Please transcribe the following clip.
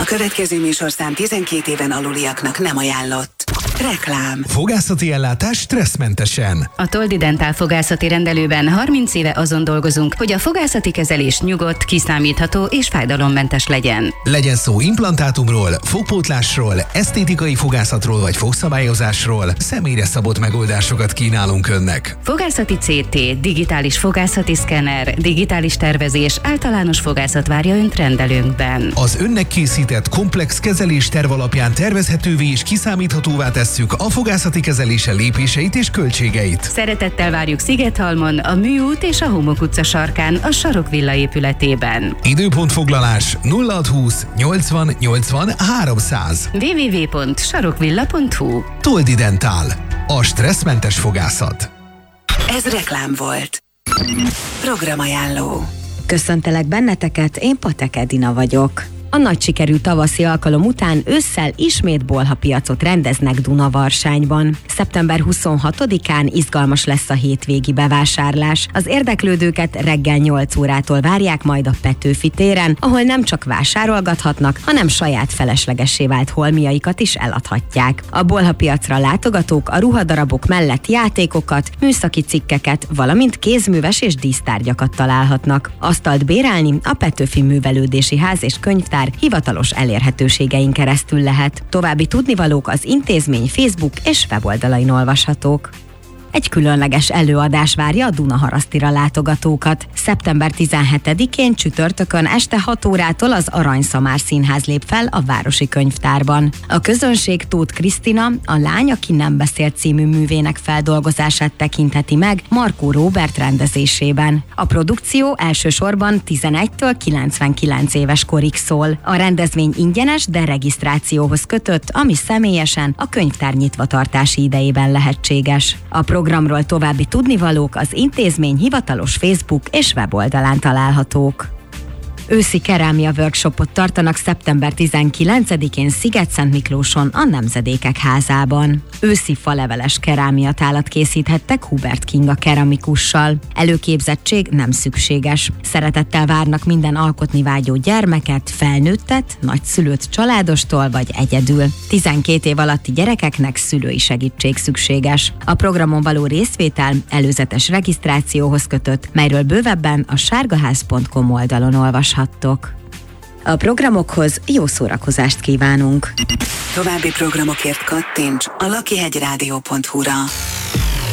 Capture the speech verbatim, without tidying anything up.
következő műsorszám tizenkét éven aluliaknak nem ajánlott. Reklám. Fogászati ellátás stresszmentesen. A Toldi Dentál fogászati rendelőben harminc éve azon dolgozunk, hogy a fogászati kezelés nyugodt, kiszámítható és fájdalommentes legyen. Legyen szó implantátumról, fogpótlásról, esztétikai fogászatról vagy fogszabályozásról, személyre szabott megoldásokat kínálunk önnek. Fogászati cé té, digitális fogászati szkenner, digitális tervezés, általános fogászat várja önt rendelőnkben. Az önnek készített komplex kezelés terv alapján tervezhetővé és kiszámíthatóvá tesszük a fogászati kezelése lépéseit és költségeit. Szeretettel várjuk Szigethalmon, a Műút és a Homok utca sarkán, a Sarokvilla épületében. Időpontfoglalás nulla hatszázhúsz nyolcvan nyolcvan háromszáz. double-u double-u double-u pont sarokvilla pont hu. Toldi Dentál. A stresszmentes fogászat. Ez reklám volt. Programajánló. Köszöntelek benneteket, én Patek Edina vagyok. A nagy sikerű tavaszi alkalom után ősszel ismét bolhapiacot rendeznek Dunavarsányban. szeptember huszonhatodikán izgalmas lesz a hétvégi bevásárlás. Az érdeklődőket reggel nyolc órától várják majd a Petőfi téren, ahol nem csak vásárolgathatnak, hanem saját feleslegessé vált holmiaikat is eladhatják. A bolhapiacra látogatók a ruhadarabok mellett játékokat, műszaki cikkeket, valamint kézműves és dísztárgyakat találhatnak. Asztalt bérelni a Petőfi Művelődési Ház és Könyvtár hivatalos elérhetőségein keresztül lehet. További tudnivalók az intézmény Facebook és weboldalain olvashatók. Egy különleges előadás várja a Dunaharasztira látogatókat. szeptember tizenhetedikén csütörtökön este hat órától az Aranyszamár Színház lép fel a Városi Könyvtárban. A közönség Tóth Krisztina, a Lány, aki nem beszélt című művének feldolgozását tekintheti meg Markó Róbert rendezésében. A produkció elsősorban tizenegytől kilencvenkilenc éves korig szól. A rendezvény ingyenes, de regisztrációhoz kötött, ami személyesen a könyvtár nyitvatartási idejében lehetséges. A programról további tudnivalók az intézmény hivatalos Facebook és weboldalán találhatók. Őszi kerámia workshopot tartanak szeptember tizenkilencedikén Sziget-Szentmiklóson a Nemzedékek Házában. Őszi faleveles kerámiatálat készíthettek Hubert Kinga keramikussal. Előképzettség nem szükséges. Szeretettel várnak minden alkotni vágyó gyermeket, felnőttet, nagyszülőt családostól vagy egyedül. tizenkét év alatti gyerekeknek szülői segítség szükséges. A programon való részvétel előzetes regisztrációhoz kötött, melyről bővebben a sárgaház pont com oldalon olvasható. A programokhoz jó szórakozást kívánunk! További programokért kattints a lakihegyrádió pont hu-ra.